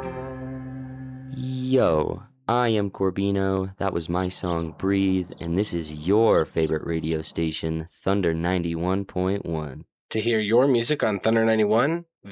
Yo, I am Corbino. That was my song Breathe, and this is your favorite radio station, Thunder 91.1. To hear your music on Thunder 91,